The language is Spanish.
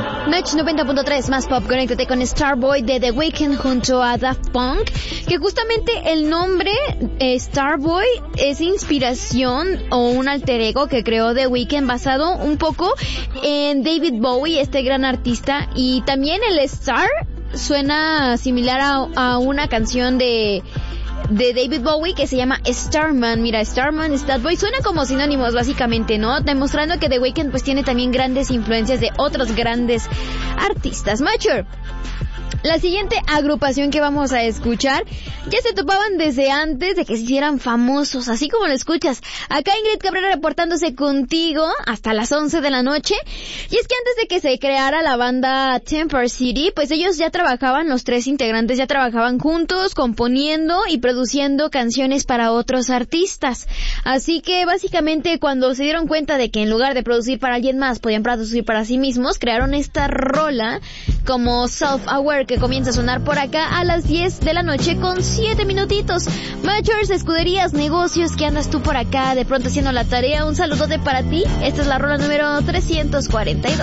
Match 90.3 más pop, conéctate con Starboy de The Weeknd junto a Daft Punk, que justamente el nombre Starboy es inspiración o un alter ego que creó The Weeknd basado un poco en David Bowie, este gran artista, y también el Star suena similar a una canción de David Bowie que se llama Starman. Mira, Starman, Starboy, suena como sinónimos básicamente, ¿no? Demostrando que The Weeknd pues tiene también grandes influencias de otros grandes artistas. Mature. La siguiente agrupación que vamos a escuchar ya se topaban desde antes de que se hicieran famosos, así como lo escuchas. Acá Ingrid Cabrera reportándose contigo hasta las 11 de la noche. Y es que antes de que se creara la banda Temper City, pues ellos ya trabajaban, los tres integrantes ya trabajaban juntos, componiendo y produciendo canciones para otros artistas. Así que básicamente cuando se dieron cuenta de que en lugar de producir para alguien más, podían producir para sí mismos, crearon esta rola como Self-Aware, que comienza a sonar por acá a las 10 de la noche con 7 minutitos. Matchers, escuderías, negocios, ¿qué andas tú por acá de pronto haciendo la tarea? Un saludote para ti. Esta es la rola número 342.